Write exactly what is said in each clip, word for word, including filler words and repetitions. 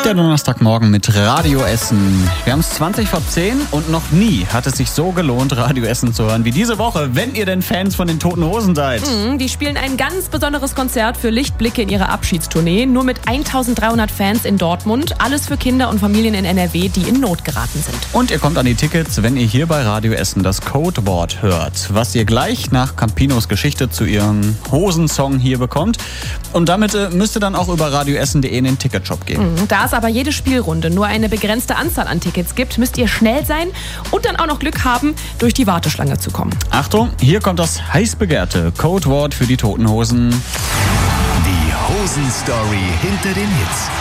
Der Donnerstagmorgen mit Radio Essen. Wir haben es zwanzig vor zehn und noch nie hat es sich so gelohnt, Radio Essen zu hören wie diese Woche, wenn ihr denn Fans von den Toten Hosen seid. Mhm, die spielen ein ganz besonderes Konzert für Lichtblicke in ihrer Abschiedstournee. Nur mit eintausenddreihundert Fans in Dortmund. Alles für Kinder und Familien in N R W, die in Not geraten sind. Und ihr kommt an die Tickets, wenn ihr hier bei Radio Essen das Codewort hört, was ihr gleich nach Campinos Geschichte zu ihrem Hosensong hier bekommt. Und damit äh, müsst ihr dann auch über radioessen punkt de in den Ticketshop gehen. Mhm, da es aber jede Spielrunde nur eine begrenzte Anzahl an Tickets gibt, müsst ihr schnell sein und dann auch noch Glück haben, durch die Warteschlange zu kommen. Achtung, hier kommt das heiß begehrte Codewort für die Toten Hosen. Die Hosen-Story hinter den Hits.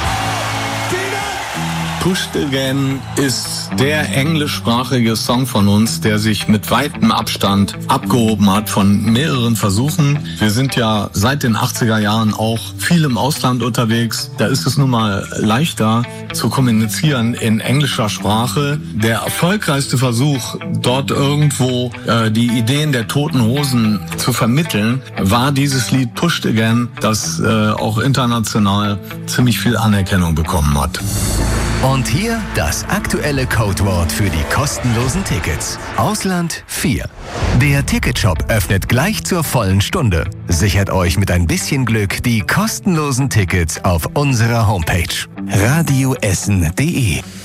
Pushed Again ist der englischsprachige Song von uns, der sich mit weitem Abstand abgehoben hat von mehreren Versuchen. Wir sind ja seit den achtziger Jahren auch viel im Ausland unterwegs. Da ist es nun mal leichter zu kommunizieren in englischer Sprache. Der erfolgreichste Versuch, dort irgendwo äh, die Ideen der Toten Hosen zu vermitteln, war dieses Lied Pushed Again, das äh, auch international ziemlich viel Anerkennung bekommen hat. Und hier das aktuelle Codewort für die kostenlosen Tickets. Ausland vier. Der Ticketshop öffnet gleich zur vollen Stunde. Sichert euch mit ein bisschen Glück die kostenlosen Tickets auf unserer Homepage radioessen punkt de.